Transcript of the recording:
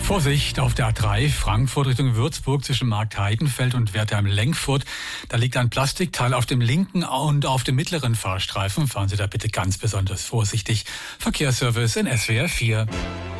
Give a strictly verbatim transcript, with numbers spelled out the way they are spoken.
Vorsicht auf der A drei, Frankfurt Richtung Würzburg zwischen Markt Heidenfeld und Wertheim-Lenkfurt. Da liegt ein Plastikteil auf dem linken und auf dem mittleren Fahrstreifen. Fahren Sie da bitte ganz besonders vorsichtig. Verkehrsservice in S W R vier.